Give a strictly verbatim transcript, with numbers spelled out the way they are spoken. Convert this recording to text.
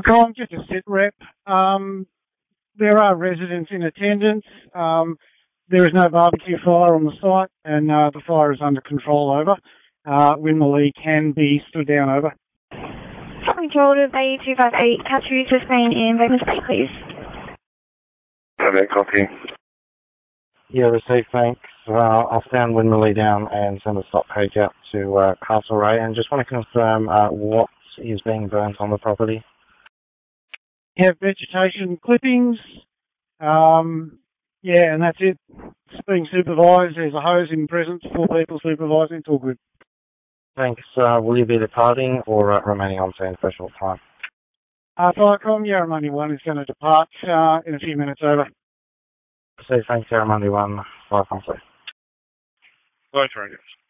Colin, just a sit rep. Um, there are residents in attendance. Um, there is no barbecue fire on the site, and uh, the fire is under control over. Uh, Winmalee can be stood down over. Control to Bay two five eight, capture you to Spain in Raymond Bay, please. Okay, copy. Yeah, received, thanks. Uh, I'll stand Winmalee down and send a stop page out to uh, Castlereagh, and just want to confirm uh, what is being burnt on the property. You have vegetation clippings. Um, yeah, and that's it. It's being supervised. There's a hose in presence, four people supervising. It's all good. Thanks. Uh, will you be departing or uh, remaining on scene for a short time? Uh, Firecom, Yarramundi one is going to depart uh, in a few minutes over. Received, thanks, Yarramundi one, five one three. Both rangers.